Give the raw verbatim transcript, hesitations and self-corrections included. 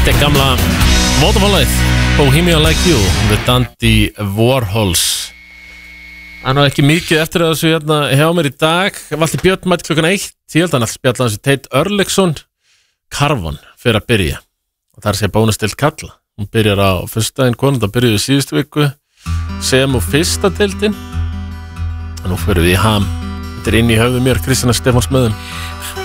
Þetta er gamla mótamálið Bohemian Like You The Dandy Warhols. Það er nú ekki mikið eftir að þessu hérna hjá mér í dag. Valdi Björn mætti klukkan eitt. Ég held að hann alltaf spjalla hans í Teit Örlygsson. Karfan fyrir að byrja. Og það er sér bónustild kalla. Hún byrjar á fyrstudaginn, konunda byrjuði í síðustu viku. Sem og fyrsta deildin. Og nú fyrir við í ham. Þetta er inn í höfðu mér, Kristjana Stefáns Möðum.